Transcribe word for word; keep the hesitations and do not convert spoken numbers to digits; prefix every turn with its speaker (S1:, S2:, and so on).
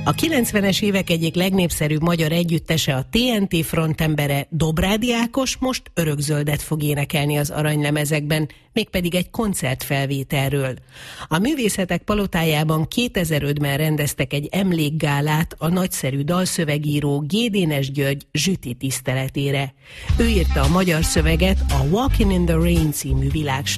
S1: A kilencvenes évek egyik legnépszerűbb magyar együttese, a té en té frontembere, Dobrádi Ákos most örökzöldet fog énekelni az aranylemezekben, mégpedig egy koncertfelvételről. A Művészetek Palotájában kétezer-ötben rendeztek egy emlékgálát a nagyszerű dalszövegíró G. Dénes György Zsüti tiszteletére. Ő írta a magyar szöveget a Walking in the Rain című világ